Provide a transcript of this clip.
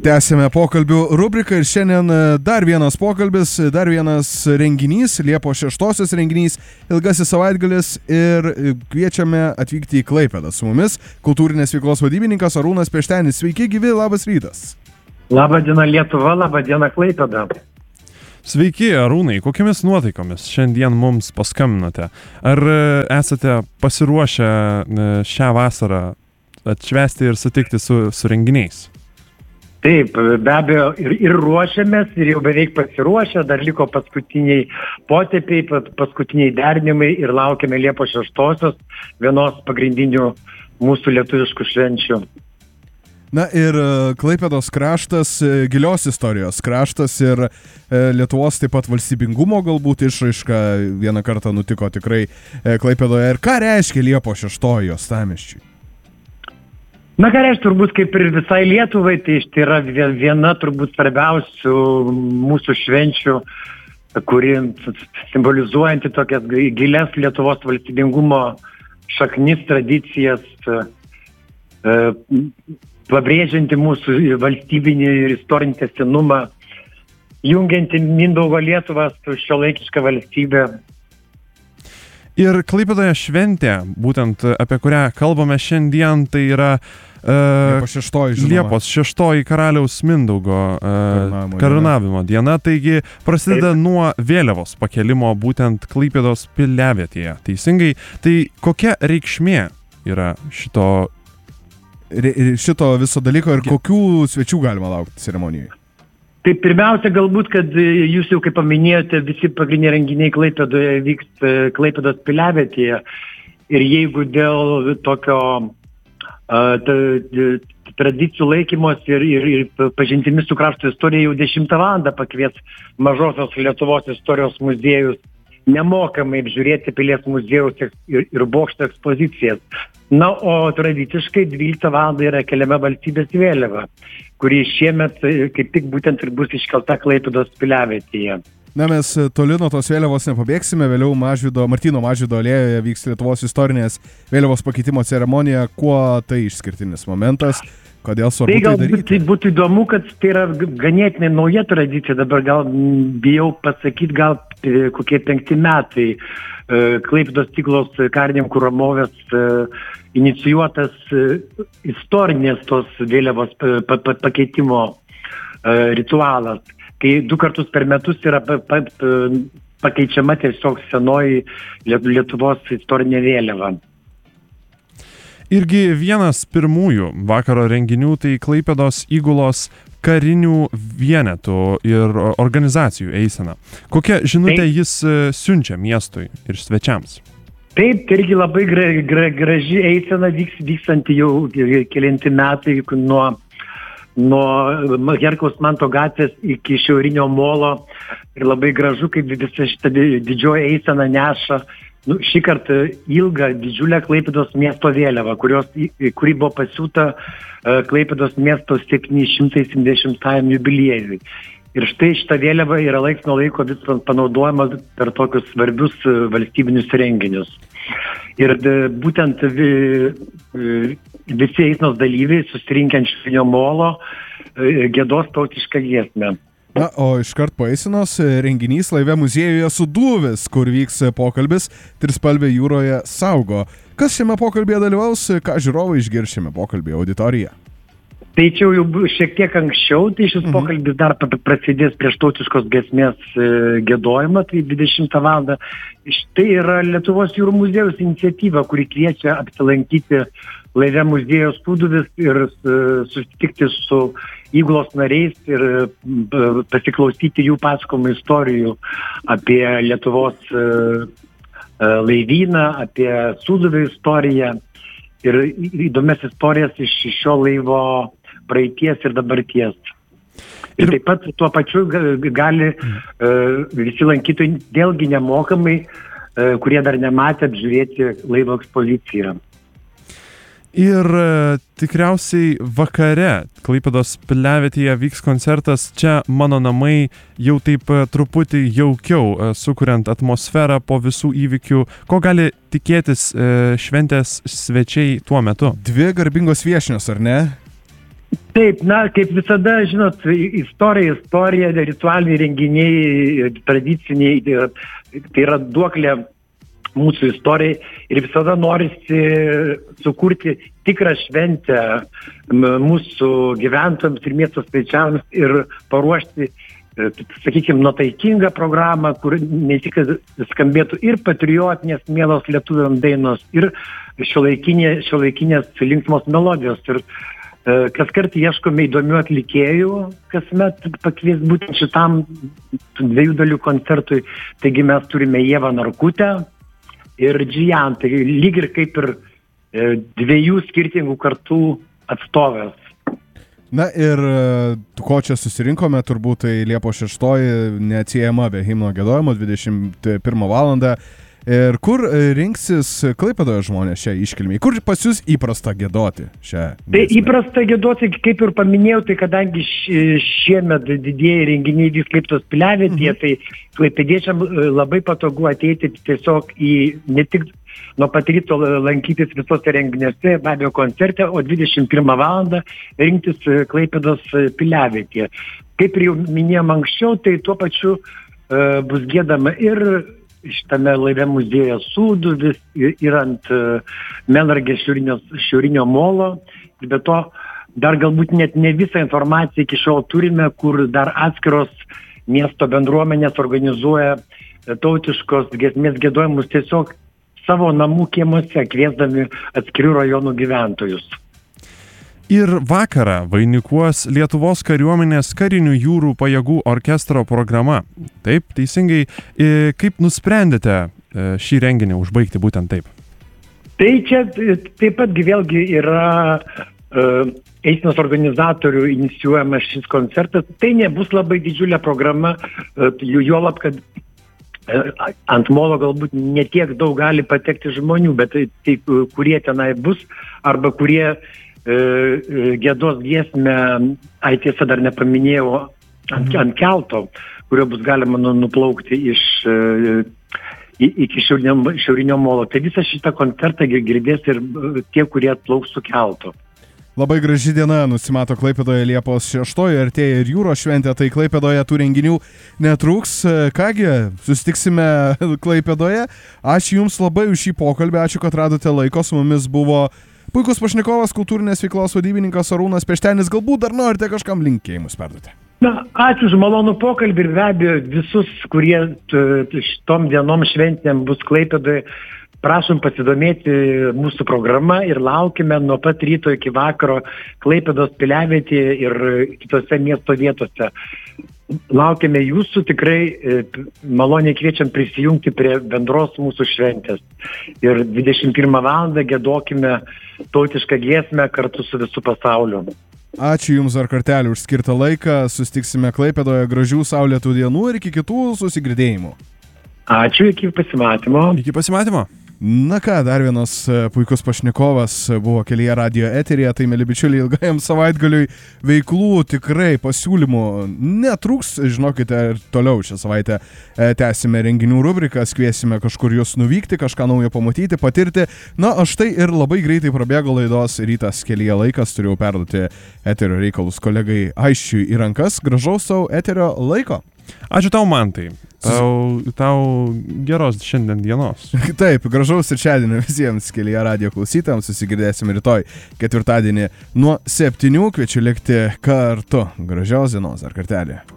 Tęsime pokalbių rubriką ir šiandien dar vienas pokalbis, dar vienas renginys, Liepos 6 renginys, ilgasis savaitgalis ir kviečiame atvykti į Klaipėdą. Su mumis kultūrinės veiklos vadybininkas Arūnas Peštenis. Sveiki, gyvi, labas rytas. Labą dieną Lietuva, labą dieną Klaipėda. Sveiki, Arūnai, kokiamis nuotaikomis šiandien mums paskambinote? Ar esate pasiruošę šią vasarą atšvęsti ir sutikti su renginiais? Taip, be abejo, ir ruošiamės, ir jau beveik pasiruošę, dar liko paskutiniai potėpiai, paskutiniai derinimai ir laukiame Liepos 6, vienos pagrindinių mūsų lietuviškų švenčių. Na ir Klaipėdos kraštas, gilios istorijos kraštas ir Lietuvos taip pat valstybingumo galbūt išraiška vieną kartą nutiko tikrai Klaipėdoje. Ir ką reiškia Liepos 6 uostamiesčiui? Na, ką reiškia, turbūt kaip ir visai Lietuvai, tai yra viena turbūt svarbiausių mūsų švenčių, kuri simbolizuojanti tokias gilias Lietuvos valstybingumo šaknis, tradicijas, pabrėžianti mūsų valstybinį ir istorinį tęstinumą, jungianti Mindaugo Lietuvą su šiuolaikiška valstybė. Ir Klaipėdoje šventė, būtent apie kurią kalbame šiandien, tai yra Liepos 6 karaliaus Mindaugo karūnavimo diena. Taigi prasideda nuo vėliavos pakelimo būtent Klaipėdos piliavietėje. Teisingai, tai kokia reikšmė yra šito viso dalyko ir kokių svečių galima laukti ceremonijoje? Tai pirmiausia, galbūt, kad jūs jau kaip paminėjote, visi pagrindiniai renginiai Klaipėdoje vyks Klaipėdos piliavietėje. Ir jeigu dėl tokio tradicijų laikymos ir pažintimis su krašto istorija jau 10 valandą pakvies Mažosios Lietuvos istorijos muziejus nemokamai apžiūrėti pilies muziejaus ir bokšto ekspozicijas. Na, o tradiciškai 12 valandą yra keliama valstybės vėliava, kuri šiemet kaip tik būtent ir bus iškelta Klaipėdos piliavietėje. Na, mes toli nuo tos vėliavos nepabėgsime, vėliau Martyno Mažvydo alėjoje vyks Lietuvos istorinės vėliavos pakeitimo ceremonija. Kuo tai išskirtinis momentas? Kodėl svarbu tai daryti? Tai būtų įdomu, kad tai yra ganėtinai nauja tradicija, dabar gal bijau pasakyti, gal kokie 5 metai. Klaipėdos Stiklos karininkų ramovės inicijuotas istorinės tos vėliavos pakeitimo ritualas, kai 2 kartus per metus yra pakeičiama tiesiog senoji Lietuvos istorinė vėliava. Irgi vienas pirmųjų vakaro renginių tai Klaipėdos įgulos karinių vienetų ir organizacijų eisena. Kokia žinutė jis siunčia miestui ir svečiams? Taip, tai irgi labai graži eisena vykstanti jau kelinti metai nuo Herkaus Manto gatvės iki Šiaurinio molo. Ir labai gražu, kaip visa šita didžioji eisena neša šį kartą ilgą, didžiulę Klaipėdos miesto vėliavą, kuri buvo pasiūta Klaipėdos miesto 770 jubiliejui. Ir štai šita vėliava yra laiks nuo laiko vis panaudojama per tokius svarbius valstybinius renginius. Ir būtent visi eisnos dalyviai susirinkę ant Šiaurinio molo giedos tautišką giesmę. Na, o iškart po eisenos renginys laive muziejuje Sūduvis, kur vyks pokalbis Trispalvė jūroje saugo. Kas šiame pokalbėje dalyvaus, ką žiūrovai išgirs šiame pokalbėje, auditorija? Tai čia jau šiek tiek anksčiau, tai šis pokalbis dar prasidės prieš tautiškos giesmės giedojimą, tai 20 valandą. Tai yra Lietuvos jūrų muziejaus iniciatyva, kuri kviečia apsilankyti laive muziejus Sūduvis ir susitikti su įgulos nariais ir pasiklausyti jų pasakojimų istorijų apie Lietuvos laivyną, apie Sūduvio istoriją ir įdomias istorijas iš šio laivo praeities ir dabarties. Ir taip pat tuo pačiu gali visi lankytojai vėlgi nemokamai, kurie dar nematė, apžiūrėti laivo ekspoziciją. Ir tikriausiai vakare Klaipėdos piliavietėje vyks koncertas Čia mano namai, jau taip truputį jaukiau, sukuriant atmosferą po visų įvykių. Ko gali tikėtis šventės svečiai tuo metu? 2 garbingos viešnios, ar ne? Taip, kaip visada, žinot, istorija, ritualiniai renginiai, tradiciniai, tai yra duoklė mūsų istorijai ir visada norisi sukurti tikrą šventę mūsų gyventojams ir miesto svečiams ir paruošti, sakykime, nuotaikingą programą, kur ne tik skambėtų ir patriotinės mielos lietuviam dainos, ir šiuolaikinės linksmos melodijos. Ir kas kartą ieškome įdomių atlikėjų, kasmet pakvies būtent šitam 2 dalių koncertui. Taigi mes turime Ievą Narkutę ir Džijan, tai lyg ir kaip ir 2 skirtingų kartų atstovės. Na ir ko čia susirinkome, turbūt tai Liepos 6 neatsiejama be himno giedojimo 21 valandą. Ir kur rinksis Klaipėdoje žmonės šią iškilmę? Kur pas jūs įprasta giedoti šią? Tai įprasta giedoti, kaip ir paminėjau, tai kadangi šiemet didieji renginiai vyks Klaipėdos piliavietėje, tai klaipėdiečiam labai patogu ateiti tiesiog į ne tik nuo pat ryto lankytis visose renginiuose, be abejo koncerte, o 21 valandą rinktis Klaipėdos piliavietėje. Kaip ir jau minėjom anksčiau, tai tuo pačiu bus giedama ir šitame laive muziejuje Sūduvis ir ant Melnragės šiaurinio molo. Ir be to, dar galbūt net ne visą informaciją iki šiol turime, kur dar atskiros miesto bendruomenės organizuoja tautiškos giesmės giedojimus tiesiog savo namų kiemuose, kviesdami atskirų rajonų gyventojus. Ir vakarą vainikuos Lietuvos kariuomenės karinių jūrų pajėgų orkestro programa. Taip, teisingai. Kaip nusprendėte šį renginį užbaigti būtent taip? Tai čia taip pat vėlgi yra eisenos organizatorių inicijuojamas šis koncertas. Tai nebus labai didžiulė programa, juolab, kad ant molo galbūt netiek daug gali patekti žmonių, bet tai kurie tenai bus arba kurie giedos giesmę, tiesa dar nepaminėjau, ant kelto, kurio bus galima nuplaukti iki šiaurinio molo. Tai visą šitą koncertą girdės ir tie, kurie atplauks su keltu. Labai graži diena nusimato Klaipėdoje Liepos 6, artėja ir jūros šventė, tai Klaipėdoje tų renginių netrūks. Kągi, susitiksime Klaipėdoje. Ačiū Jums labai už šį pokalbį, ačiū, kad radote laiko, su mumis buvo puikus pašnekovas, kultūrinės veiklos vadybininkas Arūnas Peštenis. Galbūt dar norite kažkam linkėjimus perduoti? Ačiū už malonų pokalbį ir be abejo visus, kurie šitom dienom šventėm bus Klaipėdoje, prašom pasidomėti mūsų programą ir laukime nuo pat ryto iki vakaro Klaipėdos piliavietėje ir kitose miesto vietose. Laukime jūsų, tikrai maloniai kviečiam prisijungti prie bendros mūsų šventės. Ir 21 valandą giedokime tautišką giesmę kartu su visu pasauliu. Ačiū Jums dar kartelį už skirtą laiką, susitiksime Klaipėdoje, gražių saulėtų dienų ir iki kitų susigirdėjimų. Ačiū, iki pasimatymo. Iki pasimatymo. Na ką, dar vienas puikus pašnekovas buvo Kelyje radijo eteryje, tai mėly bičiuliai, ilgajam savaitgaliui veiklų tikrai pasiūlymų netrūks, žinokite, ir toliau šią savaitę tęsime renginių rubrikas, kviesime kažkur jūs nuvykti, kažką naujo pamatyti, patirti. Na, o štai ir labai greitai prabėgo laidos Rytas Kelyje laikas, turėjau perduoti eterio reikalus kolegai Aisčiui į rankas, gražaus savo eterio laiko. Ačiū tau, Mantai. Tau geros šiandien dienos. Taip, gražaus trečiadienio visiems Kelyje radijo klausytojams. Susigirdėsime rytoj ketvirtadienį nuo 7. Kviečiu likti kartu. Gražios dienos dar kartelį.